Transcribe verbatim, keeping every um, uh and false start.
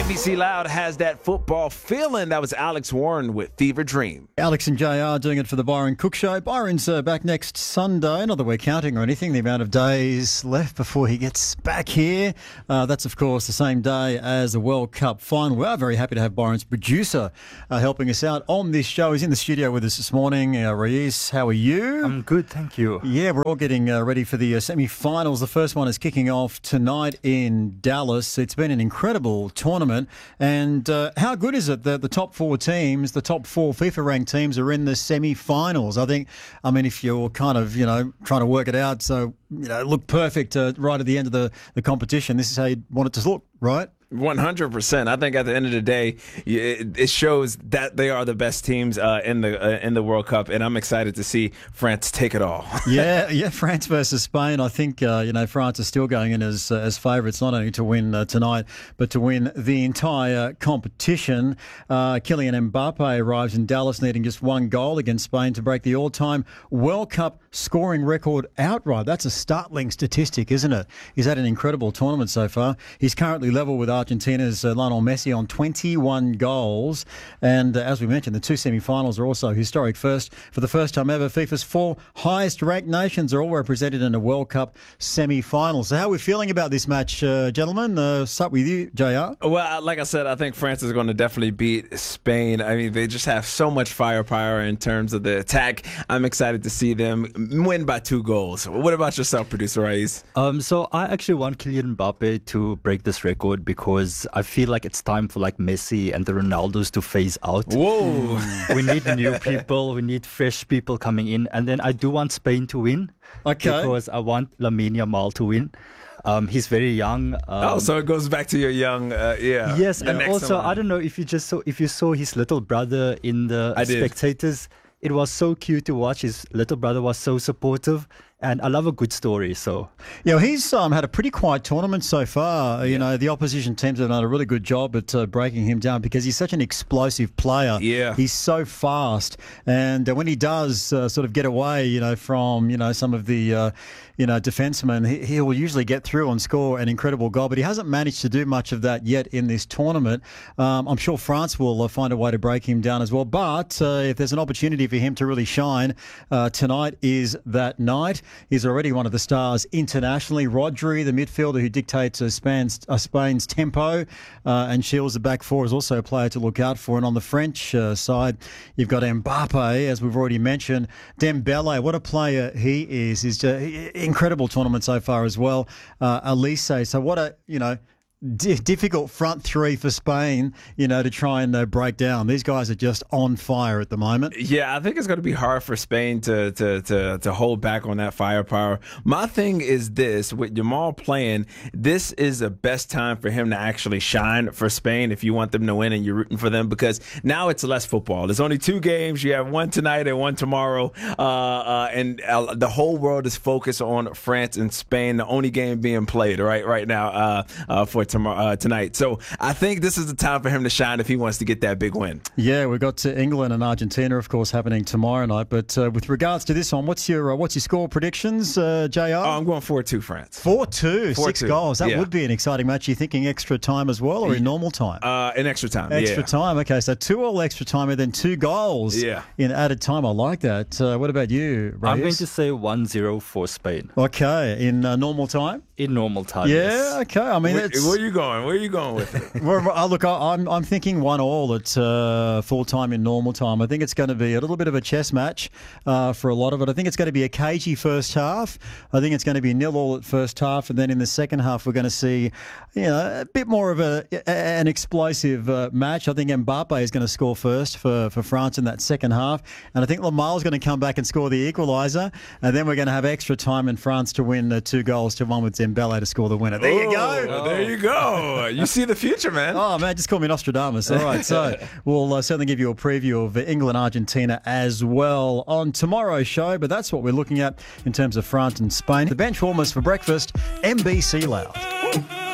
N B C Loud has that football feeling. That was Alex Warren with Fever Dream. Alex and J R doing it for the Byron Cook Show. Byron's uh, back next Sunday. Not that we're counting or anything, the amount of days left before he gets back here. Uh, that's, of course, the same day as the World Cup final. We are very happy to have Byron's producer uh, helping us out on this show. He's in the studio with us this morning. Uh, Reyes, how are you? I'm good, thank you. Yeah, we're all getting uh, ready for the uh, semi-finals. The first one is kicking off tonight in Dallas. It's been an incredible tournament. And uh, how good is it that the top four teams, the top four FIFA ranked teams, are in the semi-finals? I think, I mean, if you're kind of, you know, trying to work it out, so, you know, look perfect uh, right at the end of the, the competition, this is how you want it to look, right? one hundred percent. I think at the end of the day, it, it shows that they are the best teams uh, in the uh, in the World Cup, and I'm excited to see France take it all. yeah, yeah, France versus Spain. I think uh, you know France is still going in as uh, as favourites, not only to win uh, tonight, but to win the entire competition. Uh, Kylian Mbappe arrives in Dallas, needing just one goal against Spain to break the all-time World Cup scoring record outright. That's a startling statistic, isn't it? He's had an incredible tournament so far. He's currently level with Argentina's uh, Lionel Messi on twenty-one goals. And uh, as we mentioned, the two semi-finals are also historic. First, for the first time ever, FIFA's four highest-ranked nations are all represented in a World Cup semi-final. So how are we feeling about this match, uh, gentlemen? Uh, start with you, J R. Well, like I said, I think France is going to definitely beat Spain. I mean, they just have so much firepower in terms of the attack. I'm excited to see them win by two goals. What about yourself, producer Reyes? Um, so I actually want Kylian Mbappe to break this record because I feel like it's time for like Messi and the Ronaldos to phase out. Whoa. We need new people. We need fresh people coming in. And then I do want Spain to win. Okay. Because I want Lamine Yamal to win. Um, he's very young. Um, oh, so it goes back to your young, uh, yeah. Yes, yeah. and also I don't know if you just saw if you saw his little brother in the I did. spectators. It was so cute to watch. His little brother was so supportive. And I love a good story, so... Yeah, well, he's um, had a pretty quiet tournament so far. You yeah. know, the opposition teams have done a really good job at uh, breaking him down because he's such an explosive player. Yeah. He's so fast. And uh, when he does uh, sort of get away, you know, from, you know, some of the, uh, you know, defensemen, he, he will usually get through and score an incredible goal. But he hasn't managed to do much of that yet in this tournament. Um, I'm sure France will uh, find a way to break him down as well. But uh, if there's an opportunity for him to really shine, uh, tonight is that night. He's already one of the stars internationally. Rodri, the midfielder who dictates uh, Spain's, uh, Spain's tempo uh, and shields the back four, is also a player to look out for. And on the French uh, side, you've got Mbappe, as we've already mentioned. Dembele, what a player he is. He's uh, incredible tournament so far as well. Uh, Elise, so what a, you know, D- difficult front three for Spain, you know, to try and uh, break down. These guys are just on fire at the moment. Yeah, I think it's going to be hard for Spain to to to to hold back on that firepower. My thing is this, with Jamal playing, this is the best time for him to actually shine for Spain if you want them to win and you're rooting for them, because now it's less football. There's only two games. You have one tonight and one tomorrow, uh, uh, and uh, the whole world is focused on France and Spain, the only game being played right right now uh, uh, for tomorrow uh, tonight. So I think this is the time for him to shine if he wants to get that big win. Yeah, we've got uh, England and Argentina, of course, happening tomorrow night. But uh, with regards to this one, what's your uh, what's your score predictions, uh, J R? Oh, I'm going four two France. four two, six two. goals. That yeah. would be an exciting match. Are you thinking extra time as well, or in normal time? Uh, in extra time. Extra yeah. time. Okay, so two all extra time and then two goals yeah. in added time. I like that. Uh, what about you, Reyes? I'm going to say one zero for Spain. Okay, in uh, normal time? In normal time, Yeah, yes. okay. I mean, Where, it's... where are you going? Where are you going with it? Well, uh, look, I, I'm I'm thinking one all at uh, full time in normal time. I think it's going to be a little bit of a chess match uh, for a lot of it. I think it's going to be a cagey first half. I think it's going to be nil all at first half, and then in the second half we're going to see, you know, a bit more of a, a an explosive uh, match. I think Mbappe is going to score first for, for France in that second half, and I think Lamal's going to come back and score the equaliser, and then we're going to have extra time in France to win uh, two goals to one with Dembele to score the winner. There you go. Oh, there you go. You see the future, man. Oh, man, just call me Nostradamus. All right, so we'll uh, certainly give you a preview of England, Argentina as well on tomorrow's show, but that's what we're looking at in terms of France and Spain. The bench warmers for breakfast, N B C Loud.